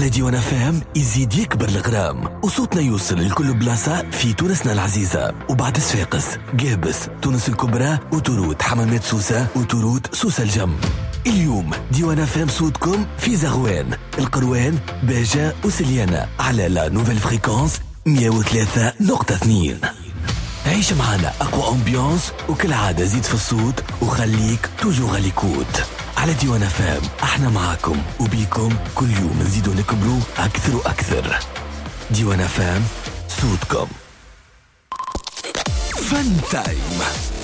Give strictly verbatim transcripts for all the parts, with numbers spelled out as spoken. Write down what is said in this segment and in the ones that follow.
على ديوان اف ام يزيد يكبر الغرام وصوتنا يوصل لكل بلاصة في تونسنا العزيزة. وبعد صفاقس، قابس، تونس الكبرى، وتورود، حمامات سوسة، وتورود سوسة الجم. اليوم ديوان اف ام صوتكم في زغوان، القروان، باجة وسليانة على لا نوفيل فريكونس مية وثلاثة نقطة اثنين. عيش معنا أقوى أمبيانس وكل عادة زيد في الصوت وخليك توجو غاليكوت. على ديوان اف ام احنا معاكم وبيكم كل يوم نزيدو نكبروا أكثر وأكثر. ديوان اف ام صوتكم. فن تايم.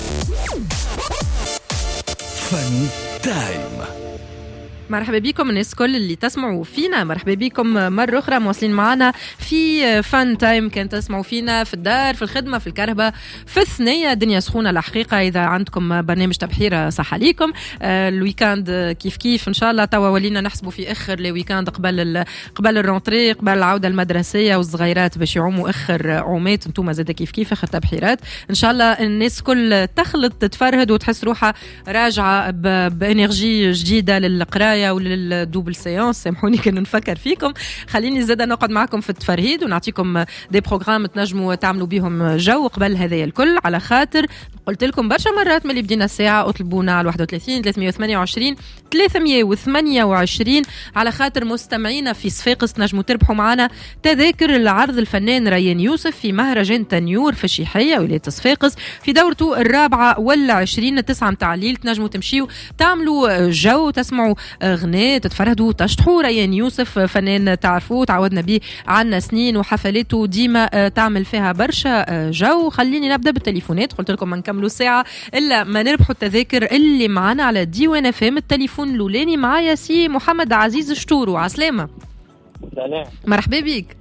فن تايم. مرحبا بكم الناس كل اللي تسمعوا فينا، مرحبا بكم مرة أخرى مواصلين معنا في فن تايم. كان تسمعوا فينا في الدار، في الخدمة، في الكهرباء، في الثنية. دنيا سخونة الحقيقة. إذا عندكم برنامج تبحير صح عليكم. آه الويكاند كيف كيف إن شاء الله. توا ولينا نحسبوا في آخر الويكاند قبل قبل الرونتري، قبل العودة المدرسية، والصغيرات باش يعوموا آخر عومات. انتم زاد كيف كيف آخر تبحيرات. إن شاء الله الناس كل تخلط تتفرهد وتحس روحها راجعة بإنرجي جديدة للقراية وللدوبل سيانس. سامحوني كنا نفكر فيكم. خليني زاده نقعد معكم في التفرهيد ونعطيكم دي بروغرام تنجموا تعملوا بيهم جو قبل هذايا الكل. على خاطر قلت لكم برشا مرات ملي بدينا الساعه اطلبونا على واحد وثلاثين ثلاثمية وثمانية وعشرين ثلاثمية وثمانية وعشرين على خاطر مستمعينا في صفاقس تنجموا تربحوا معنا تذاكر العرض الفنان ريان يوسف في مهرجان تنيور في الشيحيه ولايه صفاقس في دورته الرابعه والعشرين. التسعة متاع الليل تنجموا تمشيوا تعملوا جو، تسمعوا غناء، تتفرهدوا، تشطحوا. ريان يوسف فنان تعرفوه، تعودنا به عنا سنين وحفلاته ديما تعمل فيها برشا جو. خليني نبدا بالتليفونات. قلت لكم ما نكملوا الساعه الا ما نربحوا التذاكر اللي معنا على ديوان اف ام. التليفون الاولاني معايا سي محمد عزيز شتورو. عسلامه. سلام. مرحبا بك.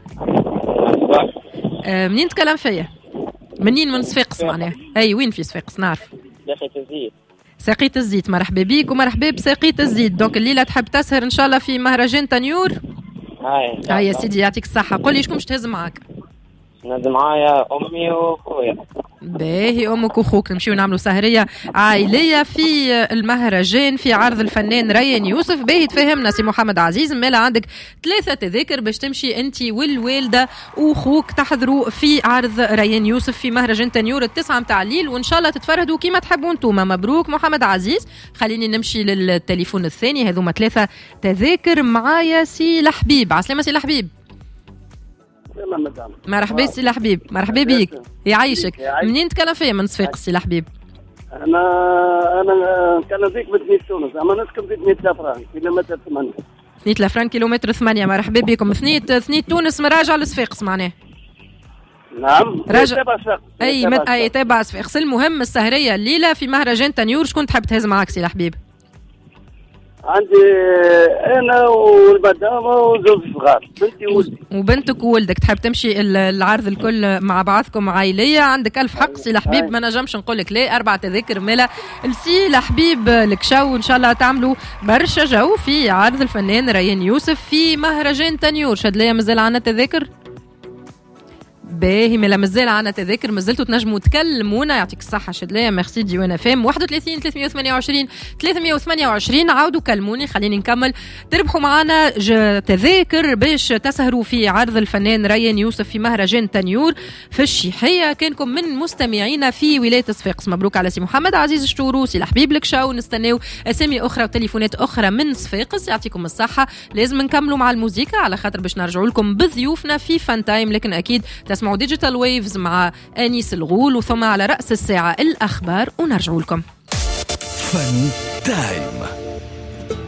آه منين تكلم فيا؟ منين؟ من صفاقس معناها. اي وين في صفاقس؟ نعرف داخل الزيت. ساقية الزيت. مرحبا بيك ومرحبا بساقية الزيت. دونك الليلة تحب تسهر إن شاء الله في مهرجان تنيور. هاي هاي يا سيدي يعطيك الصحة. قل لي شكون باش تهز معاك؟ نهز معايا أمي وخويا. باهي أمك وخوك. نمشيو نعملوا سهرية عائلية في المهرجان في عرض الفنان ريان يوسف. باهي تفهمنا سي محمد عزيز، مالا عندك ثلاثة تذاكر باش تمشي أنت والوالدة وخوك تحضروا في عرض ريان يوسف في مهرجان تنيور التسعة متاع الليل، وإن شاء الله تتفرهدوا كيما تحبوا انتوما. مبروك محمد عزيز. خليني نمشي للتليفون الثاني. هذوما ثلاثة تذاكر معايا سي لحبيب. عسلامة سي لحبيب. مرحبا سي لحبيب. مرحبا بيك. يعيشك. منين تكلم فيا؟ من صفاقس سي لحبيب. انا انا نتكلم فيك من تونس، اما نسكن في ثنية لافران كيلومتر ثمانية. ثنية لافران كيلومتر ثمانية. مرحبا بكم. ثنية ثنية تونس مراجع لصفاقس معناه. نعم راجع. اي مت... اي تابع صفاقس. المهم السهريه الليله في مهرجان تنيور. شكون تحب تهز معاك سي لحبيب؟ عندي انا والمدام وزوج صغار، بنتي وولدي. وبنتك وولدك. تحب تمشي العرض الكل مع بعضكم عائليه. عندك الف حق سي لحبيب. ما نجمش نقول لك لا. اربع تذاكر مالا السي لحبيب لك شو. ان شاء الله تعملوا برشا جو في عرض الفنان ريان يوسف في مهرجان تنيور. شد ليا مازال عنا تذاكر. باهي ملا مازال عنا تذاكر. مازلتوا تنجموا تكلمونا. يعطيك الصحة شدلية. ميرسي ديوان فام. واحد وثلاثين ثلاثمية وثمانية وعشرين ثلاثمية وثمانية وعشرين. عاودوا كلموني. خليني نكمل. تربحوا معنا تذاكر باش تسهروا في عرض الفنان ريان يوسف في مهرجان تنيور في الشيحية. كانكم من مستمعينا في ولاية صفاقس. مبروك على سي محمد عزيز شتورو سي لحبيب لك شاو. نستناو اسامي اخرى وتليفونات اخرى من صفاقس. يعطيكم الصحة. لازم نكملوا مع الموسيقى على خاطر باش نرجعوا لكم بضيوفنا في فان تايم. لكن اكيد تسمعوا ديجيتال ويفز مع أنيس الغول، وثم على رأس الساعة الأخبار ونرجع لكم. فن تايم.